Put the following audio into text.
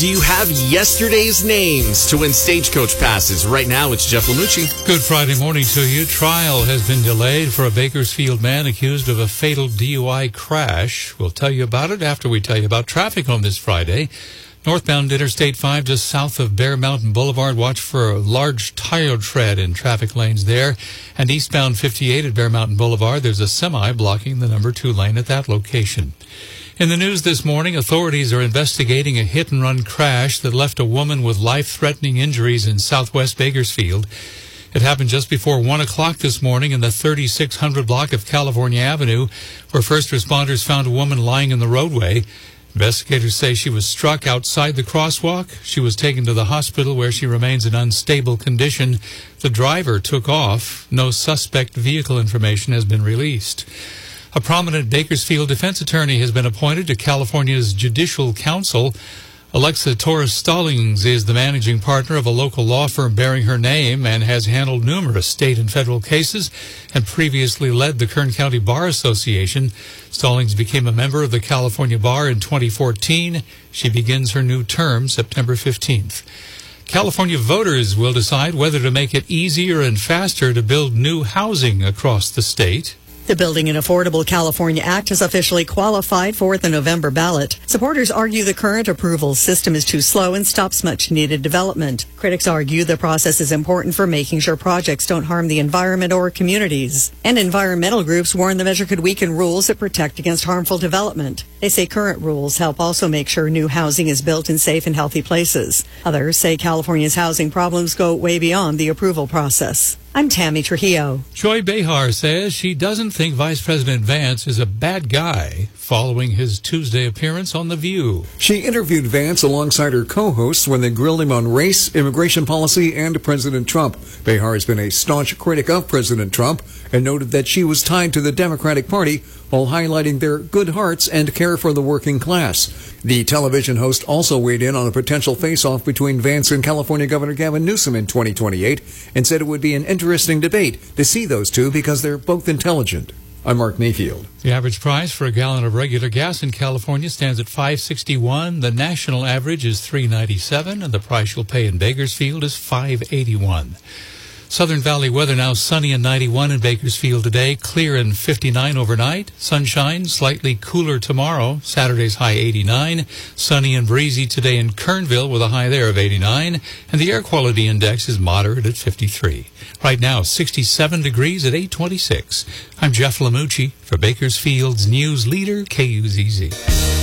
Do you have yesterday's names to win Stagecoach passes? Right now, it's Jeff Lamucci. Good Friday morning to you. Trial has been delayed for a Bakersfield man accused of a fatal DUI crash. We'll tell you about it after we tell you about traffic on this Friday. Northbound Interstate 5 just south of Bear Mountain Boulevard. Watch for a large tire tread in traffic lanes there. And eastbound 58 at Bear Mountain Boulevard, there's a semi blocking the number 2 lane at that location. In the news this morning, authorities are investigating a hit-and-run crash that left a woman with life-threatening injuries in southwest Bakersfield. It happened just before 1 o'clock this morning in the 3600 block of California Avenue, where first responders found a woman lying in the roadway. Investigators say she was struck outside the crosswalk. She was taken to the hospital where she remains in unstable condition. The driver took off. No suspect vehicle information has been released. A prominent Bakersfield defense attorney has been appointed to California's Judicial Council. Alexa Torres-Stallings is the managing partner of a local law firm bearing her name and has handled numerous state and federal cases and previously led the Kern County Bar Association. Stallings became a member of the California Bar in 2014. She begins her new term September 15th. California voters will decide whether to make it easier and faster to build new housing across the state. The Building an Affordable California Act has officially qualified for the November ballot. Supporters argue the current approval system is too slow and stops much needed development. Critics argue the process is important for making sure projects don't harm the environment or communities. And environmental groups warn the measure could weaken rules that protect against harmful development. They say current rules help also make sure new housing is built in safe and healthy places. Others say California's housing problems go way beyond the approval process. I'm Tammy Trujillo. Joy Behar says she doesn't think Vice President Vance is a bad guy following his Tuesday appearance on The View. She interviewed Vance alongside her co-hosts when they grilled him on race, immigration policy, and President Trump. Behar has been a staunch critic of President Trump and noted that she was tied to the Democratic Party while highlighting their good hearts and care for the working class. The television host also weighed in on a potential face-off between Vance and California Governor Gavin Newsom in 2028 and said it would be an interesting debate to see those two because they're both intelligent. I'm Mark Mayfield. The average price for a gallon of regular gas in California stands at $5.61. The national average is $3.97, and the price you'll pay in Bakersfield is $5.81. Southern Valley weather now sunny and 91 in Bakersfield today, clear and 59 overnight. Sunshine, slightly cooler tomorrow. Saturday's high 89. Sunny and breezy today in Kernville with a high there of 89. And the air quality index is moderate at 53. Right now, 67 degrees at 8:26. I'm Jeff Lamucci for Bakersfield's news leader, KUZZ.